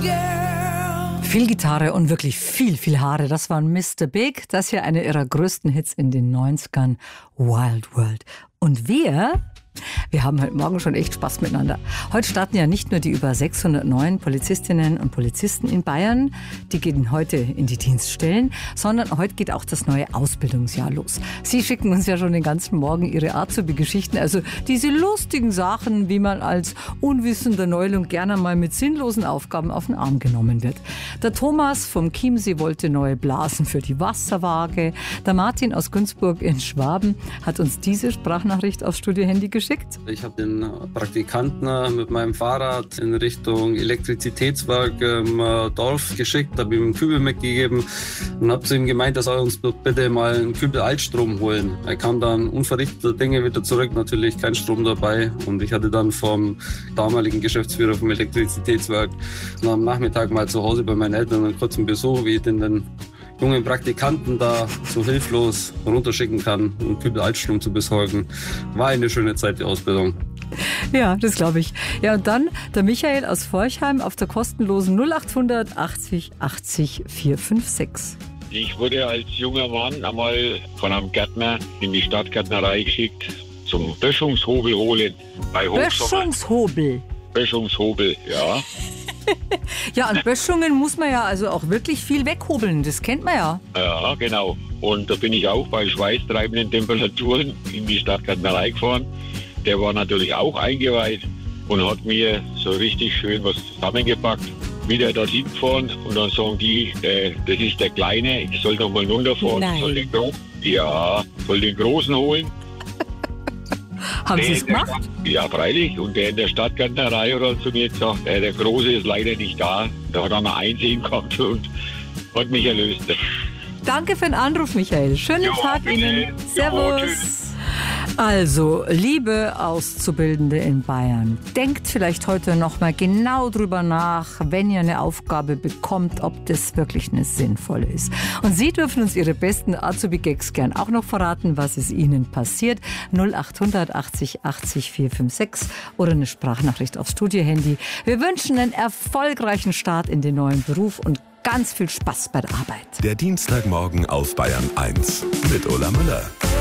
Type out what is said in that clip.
Viel Gitarre und wirklich viel, viel Haare. Das war Mr. Big. Das hier eine ihrer größten Hits in den 90ern. Wild World. Und wir haben heute Morgen schon echt Spaß miteinander. Heute starten ja nicht nur die über 600 neuen Polizistinnen und Polizisten in Bayern, die gehen heute in die Dienststellen, sondern heute geht auch das neue Ausbildungsjahr los. Sie schicken uns ja schon den ganzen Morgen ihre Azubi-Geschichten, also diese lustigen Sachen, wie man als unwissender Neuling gerne mal mit sinnlosen Aufgaben auf den Arm genommen wird. Der Thomas vom Chiemsee wollte neue Blasen für die Wasserwaage. Der Martin aus Günzburg in Schwaben hat uns diese Sprachnachricht aufs Studiohandy geschickt. Ich habe den Praktikanten mit meinem Fahrrad in Richtung Elektrizitätswerk im Dorf geschickt, habe ihm einen Kübel mitgegeben und habe zu ihm gemeint, er soll uns bitte mal einen Kübel Altstrom holen. Er kam dann unverrichteter Dinge wieder zurück, natürlich kein Strom dabei, und ich hatte dann vom damaligen Geschäftsführer vom Elektrizitätswerk am Nachmittag mal zu Hause bei meinen Eltern einen kurzen Besuch, wie ich den jungen Praktikanten da so hilflos runterschicken kann, um Kübel Altstrom zu besorgen. War eine schöne Zeit, die Ausbildung. Ja, das glaube ich. Ja, und dann der Michael aus Forchheim auf der kostenlosen 0800 80 80 456. Ich wurde als junger Mann einmal von einem Gärtner in die Stadtgärtnerei geschickt zum Böschungshobel holen. Bei Böschungshobel, ja. Ja, an Böschungen muss man ja also auch wirklich viel weghobeln, das kennt man ja. Ja, genau. Und da bin ich auch bei schweißtreibenden Temperaturen in die Stadtgärtnerei gefahren. Der war natürlich auch eingeweiht und hat mir so richtig schön was zusammengepackt. Wieder dorthin gefahren und dann sagen die, das ist der Kleine, ich soll noch mal runterfahren. Nein. Soll den Großen holen. Haben Sie es gemacht? Ja, freilich. Und der in der Stadtgärtnerei hat zu mir gesagt, der Große ist leider nicht da. Da hat er eine Einsehen gehabt und hat mich erlöst. Danke für den Anruf, Michael. Schönen Tag bitte. Ihnen. Servus. Also, liebe Auszubildende in Bayern, denkt vielleicht heute noch mal genau drüber nach, wenn ihr eine Aufgabe bekommt, ob das wirklich eine sinnvolle ist. Und Sie dürfen uns Ihre besten Azubi-Gags gern auch noch verraten, was ist Ihnen passiert. 0800 80 80 456 oder eine Sprachnachricht aufs Studiohandy. Wir wünschen einen erfolgreichen Start in den neuen Beruf und ganz viel Spaß bei der Arbeit. Der Dienstagmorgen auf Bayern 1 mit Ulla Müller.